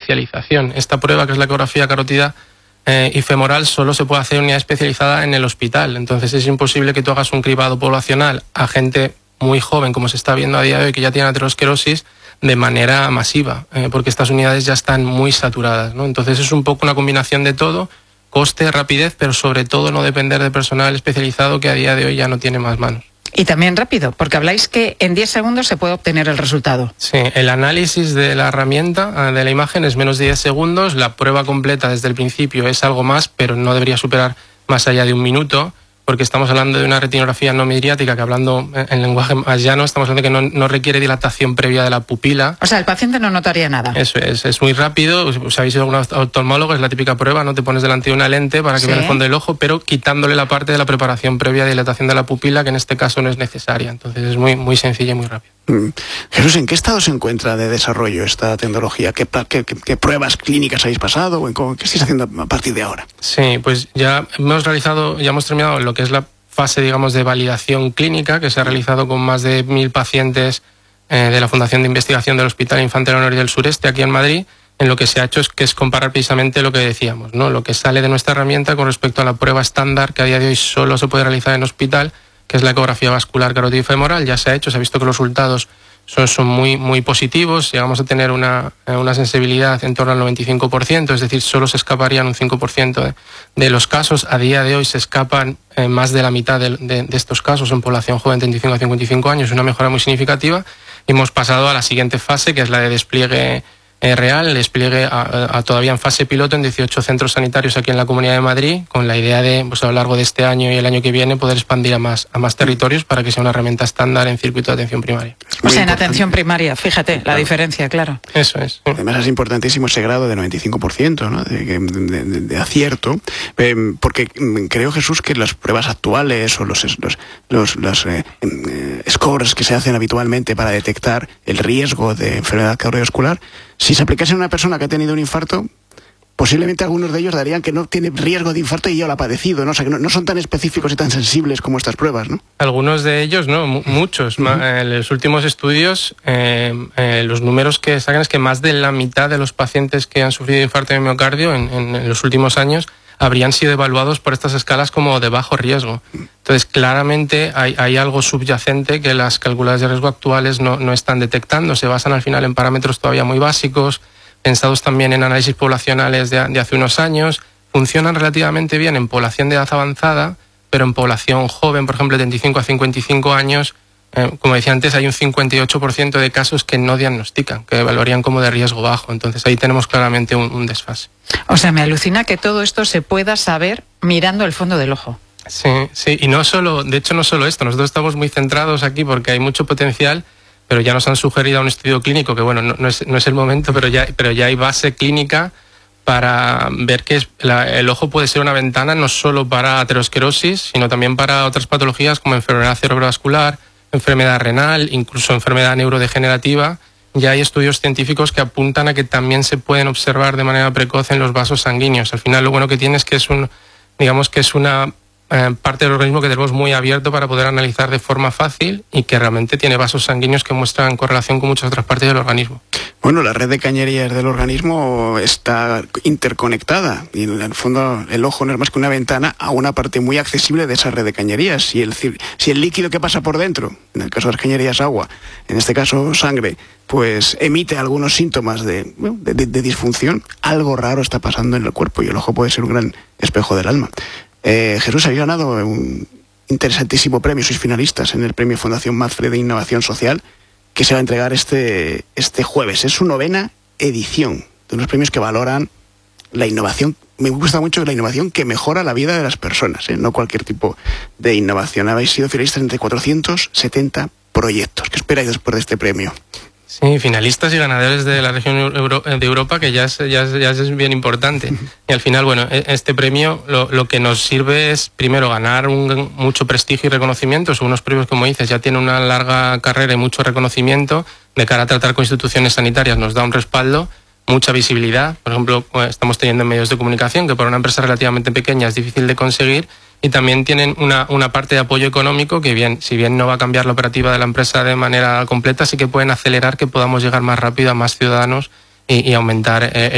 especialización. Esta prueba, que es la ecografía carótida y femoral, solo se puede hacer en unidad especializada en el hospital. Entonces es imposible que tú hagas un cribado poblacional a gente muy joven, como se está viendo a día de hoy, que ya tiene aterosclerosis, de manera masiva, porque estas unidades ya están muy saturadas, ¿no? Entonces es un poco una combinación de todo, coste, rapidez, pero sobre todo no depender de personal especializado que a día de hoy ya no tiene más manos. Y también rápido, porque habláis que en 10 segundos se puede obtener el resultado. Sí, el análisis de la herramienta, de la imagen, es menos de 10 segundos. La prueba completa desde el principio es algo más, pero no debería superar más allá de 1 minuto, porque estamos hablando de una retinografía no midriática, que hablando en lenguaje más llano, estamos hablando de que no requiere dilatación previa de la pupila. O sea, el paciente no notaría nada. Eso es muy rápido. Si habéis ido a un oftalmólogo, es la típica prueba, ¿no? Te pones delante de una lente para que vea el fondo del ojo, pero quitándole la parte de la preparación previa de dilatación de la pupila, que en este caso no es necesaria. Entonces es muy, muy sencilla y muy rápida. Jesús, ¿en qué estado se encuentra de desarrollo esta tecnología? ¿Qué pruebas clínicas habéis pasado? ¿Qué estáis haciendo a partir de ahora? Sí, pues ya hemos terminado lo que es la fase, digamos, de validación clínica, que se ha realizado con más de 1000 pacientes de la Fundación de Investigación del Hospital Infante Leonor y del Sureste, aquí en Madrid. En lo que se ha hecho es comparar precisamente lo que decíamos, ¿no? Lo que sale de nuestra herramienta con respecto a la prueba estándar, que a día de hoy solo se puede realizar en hospital, que es la ecografía vascular carótida y femoral. Ya se ha hecho, se ha visto que los resultados son muy, muy positivos. Llegamos a tener una sensibilidad en torno al 95%, es decir, solo se escaparían un 5% de los casos. A día de hoy se escapan más de la mitad de estos casos en población joven de 35 a 55 años, una mejora muy significativa. Y hemos pasado a la siguiente fase, que es la de despliegue real, despliegue todavía en fase piloto en 18 centros sanitarios aquí en la Comunidad de Madrid, con la idea de, pues, a lo largo de este año y el año que viene, poder expandir a más territorios para que sea una herramienta estándar en circuito de atención primaria. O sea, en atención primaria, fíjate, la diferencia, claro. Eso es. Además es importantísimo ese grado de 95%, ¿no? de acierto, porque creo, Jesús, que las pruebas actuales o los scores que se hacen habitualmente para detectar el riesgo de enfermedad cardiovascular, si se aplicase a una persona que ha tenido un infarto, posiblemente algunos de ellos darían que no tiene riesgo de infarto y ya lo ha padecido, ¿no? O sea, que no son tan específicos y tan sensibles como estas pruebas, ¿no? Algunos de ellos, no, muchos. En los últimos estudios, los números que sacan es que más de la mitad de los pacientes que han sufrido infarto de miocardio en los últimos años habrían sido evaluados por estas escalas como de bajo riesgo. Entonces, claramente hay algo subyacente que las calculadoras de riesgo actuales no están detectando. Se basan al final en parámetros todavía muy básicos, pensados también en análisis poblacionales de hace unos años. Funcionan relativamente bien en población de edad avanzada, pero en población joven, por ejemplo, de 35 a 55 años, como decía antes, hay un 58% de casos que no diagnostican, que evaluarían como de riesgo bajo. Entonces ahí tenemos claramente un desfase. O sea, me alucina que todo esto se pueda saber mirando el fondo del ojo. Sí, y no solo esto, nosotros estamos muy centrados aquí porque hay mucho potencial, pero ya nos han sugerido a un estudio clínico, que bueno, no es el momento, pero ya hay base clínica para ver que el ojo puede ser una ventana no solo para aterosclerosis, sino también para otras patologías como enfermedad cerebrovascular, enfermedad renal, incluso enfermedad neurodegenerativa. Ya hay estudios científicos que apuntan a que también se pueden observar de manera precoz en los vasos sanguíneos. Al final lo bueno que tiene es que es una parte del organismo que tenemos muy abierto para poder analizar de forma fácil y que realmente tiene vasos sanguíneos que muestran correlación con muchas otras partes del organismo. Bueno, la red de cañerías del organismo está interconectada y en el fondo el ojo no es más que una ventana a una parte muy accesible de esa red de cañerías. Si el líquido que pasa por dentro, en el caso de las cañerías agua, en este caso sangre, pues emite algunos síntomas de disfunción, algo raro está pasando en el cuerpo y el ojo puede ser un gran espejo del alma. Jesús, habéis ganado un interesantísimo premio, sois finalistas en el premio Fundación Mapfre de Innovación Social, que se va a entregar este jueves. Es su 9ª edición de unos premios que valoran la innovación. Me gusta mucho la innovación que mejora la vida de las personas, no cualquier tipo de innovación. Habéis sido finalistas entre 470 proyectos. ¿Qué esperáis después de este premio? Sí, finalistas y ganadores de la región de Europa, que ya es bien importante. Y al final, bueno, este premio lo que nos sirve es, primero, ganar mucho prestigio y reconocimiento. Son unos premios, como dices, ya tienen una larga carrera y mucho reconocimiento. De cara a tratar con instituciones sanitarias nos da un respaldo, mucha visibilidad. Por ejemplo, estamos teniendo en medios de comunicación, que para una empresa relativamente pequeña es difícil de conseguir. Y también tienen una parte de apoyo económico que, si bien no va a cambiar la operativa de la empresa de manera completa, sí que pueden acelerar que podamos llegar más rápido a más ciudadanos y aumentar